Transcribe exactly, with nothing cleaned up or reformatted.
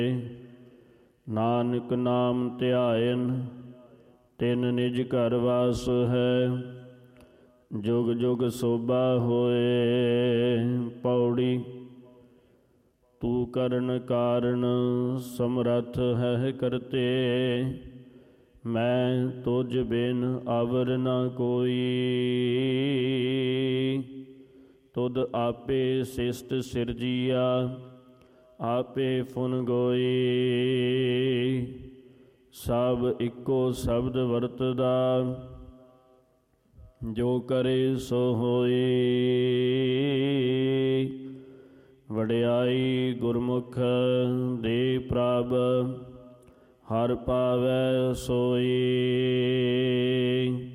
ਨਾਨਕ ਨਾਮ ਧਿਆਇਨ ਤਿਨ ਨਿਜ ਘਰ ਵਾਸ ਹੈ। ਜੁਗ ਜੁਗ ਸੋਭਾ ਹੋਏ। ਪੌੜੀ ਤੂੰ ਕਰਨ ਕਾਰਨ ਸਮਰੱਥ ਹੈ ਕਰਤੇ। ਮੈਂ ਤੁਝ ਬਿਨ ਅਵਰ ਨਾ ਕੋਈ। ਤੁਧ ਆਪੇ ਸਿਸ਼ਟ ਸਿਰਜੀਆ ਆਪੇ ਫੁਨ ਗੋਈ। ਸਭ ਇੱਕੋ ਸ਼ਬਦ ਵਰਤਦਾ ਜੋ ਕਰੇ ਸੋ ਹੋਈ। ਵਡਿਆਈ ਗੁਰਮੁਖ ਦੇ ਪ੍ਰਭ ਹਰ ਪਾਵੈ ਸੋਈ।